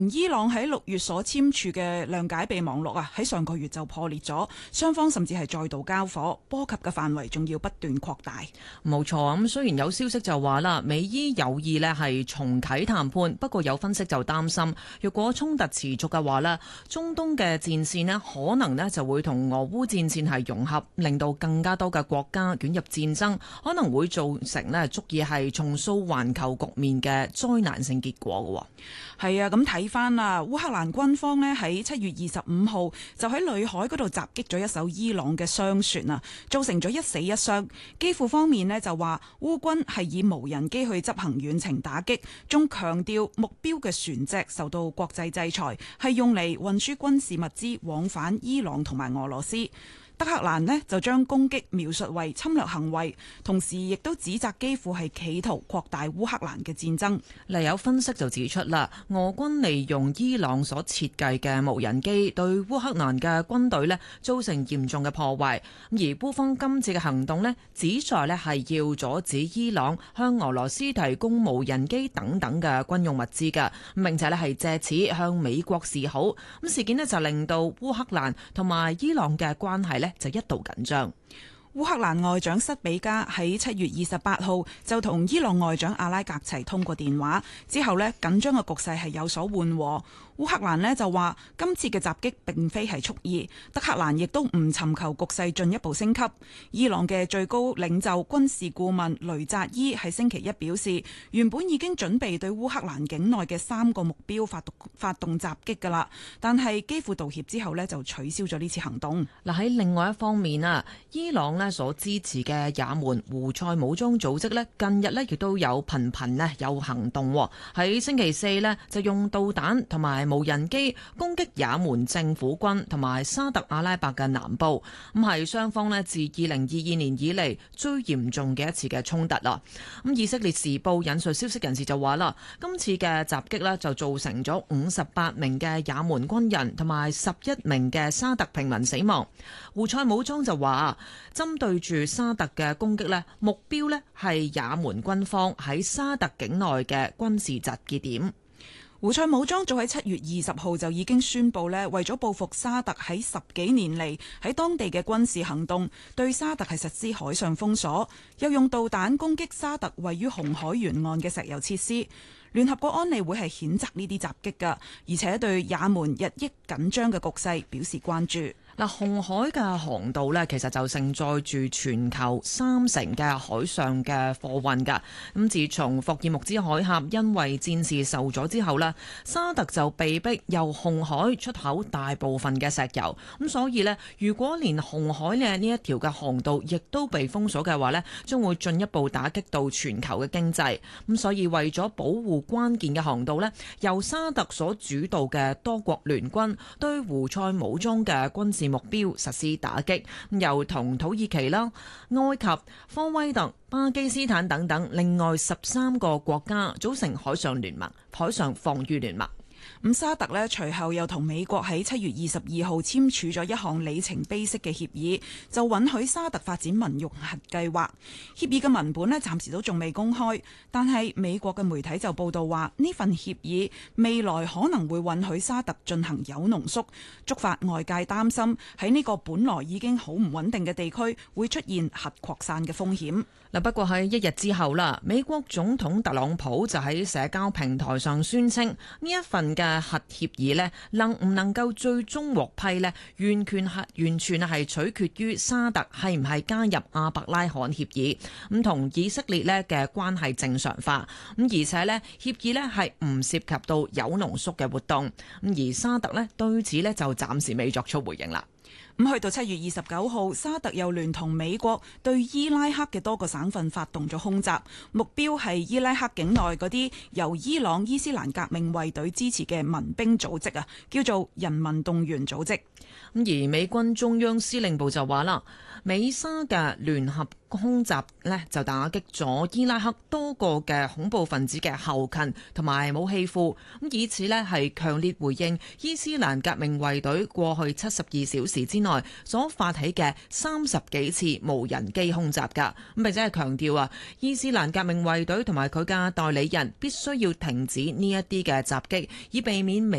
伊朗喺6月所簽署嘅諒解備忘錄喺上個月就破裂咗，雙方甚至係再度交火，波及嘅範圍仲要不斷擴大。 冇錯啊，咁雖然有消息就話啦，美伊有意呢係重啟談判，不過有分析就擔心，若果衝突持續嘅話呢，中東嘅戰線呢可能呢就會同俄烏戰線係融合，令到更加多嘅國家捲入戰爭，可能會造成呢足以係重塑環球局面嘅災難性結果嘅。 係啊，咁睇翻啦，烏克蘭軍方呢喺7月25號就喺裏海嗰度襲擊咗一艘伊朗嘅商船啊，造成咗1死1傷。基輔方面呢就話烏軍係以無人機去執行遠程打擊，仲強調目標嘅船隻受到國際制裁，係用嚟運輸軍事物資往返伊朗同埋俄羅斯。德黑蘭呢就將攻擊描述為侵略行為，同時亦都指責基輔係企圖擴大烏克蘭嘅戰爭。 有分析就指出啦，俄軍利用伊朗所設計嘅無人機對烏克蘭嘅軍隊呢造成嚴重嘅破壞，而烏方今次嘅行動呢，旨在呢係要阻止伊朗向俄羅斯提供無人機等等嘅軍用物資嘅，並且呢係借此向美國示好。咁事件呢就令到烏克蘭同埋伊朗嘅關係呢就一度緊張。 烏克蘭外長塞比加喺7月28號就同伊朗外長阿拉格齊通過電話，之後呢緊張嘅局勢係有所緩和。烏克蘭呢就話今次嘅襲擊並非係蓄意，德黑蘭亦都唔尋求局勢進一步升級。伊朗嘅最高領袖軍事顧問雷扎伊喺星期一表示，原本已經準備對烏克蘭境內嘅3個目標發動襲擊㗎啦，但係基輔道歉之後呢就取消咗呢次行動。 喺另外一方面啊，伊朗所支持嘅也門胡塞武裝組織呢，近日呢亦都有頻頻有行動。喺星期四呢，就用導彈同埋無人機攻擊也門政府軍同埋沙特阿拉伯嘅南部，咁係雙方呢自2022年以嚟最嚴重嘅一次嘅衝突啦。咁以色列時報引述消息人士就話啦，今次嘅襲擊呢就造成咗58名嘅也門軍人同埋11名嘅沙特平民死亡。胡塞武裝就話針對住沙特嘅攻擊呢，目標呢係也門軍方喺沙特境內嘅軍事集結點。 胡塞武裝早喺7月20號就已經宣布呢，為咗報復沙特喺10幾年嚟喺當地嘅軍事行動，對沙特係實施海上封鎖，又用導彈攻擊沙特位於紅海沿岸嘅石油設施。聯合國安理會係譴責呢啲襲擊㗎，而且對也門日益緊張嘅局勢表示關注。 紅海嘅航道呢，其實就承載住全球30%嘅海上嘅貨運㗎。咁自從霍爾木茲海峽因為戰事受阻之後呢，沙特就被逼由紅海出口大部分嘅石油。咁所以呢，如果連紅海呢一條嘅航道亦都被封鎖嘅話呢，將會進一步打擊到全球嘅經濟。咁所以為咗保護關鍵嘅航道呢，由沙特所主導嘅多國聯軍對胡塞武裝嘅軍事目標實施打擊，又同土耳其啦、埃及、科威特、巴基斯坦等等另外13個國家組成海上聯盟、海上防禦聯盟。 咁沙特呢隨後又同美國喺7月22號簽署咗一項里程碑式嘅協議，就允許沙特發展民用核計劃。協議嘅文本呢暫時都仲未公開，但係美國嘅媒體就報道話呢份協議未來可能會允許沙特進行鈾濃縮，觸發外界擔心喺呢個本來已經好唔穩定嘅地區會出現核擴散嘅風險。 不過喺一日之後啦，美國總統特朗普就喺社交平台上宣稱呢一份嘅核協議呢能唔能夠最終獲批呢，完全係取決於沙特係唔係加入阿伯拉罕協議，咁同以色列呢嘅關係正常化，咁而且呢協議呢係唔涉及到鈾濃縮嘅活動，咁而沙特呢對此呢就暫時未作出回應啦。 咁去到7月29號，沙特又聯同美國對伊拉克嘅多個省份發動咗空襲，目標係伊拉克境內嗰啲由伊朗伊斯蘭革命衛隊支持嘅民兵組織啊，叫做人民動員組織。 而美軍中央司令部就話啦，美沙嘅聯合空襲呢就打擊咗伊拉克多個嘅恐怖分子嘅後勤同埋武器庫，咁以此呢係強烈回應伊斯蘭革命衛隊過去72小時時之內所發起嘅30幾次無人機空襲㗎。咁並且係強調啊，伊斯蘭革命衛隊同埋佢嘅代理人必須要停止呢一啲嘅襲擊，以避免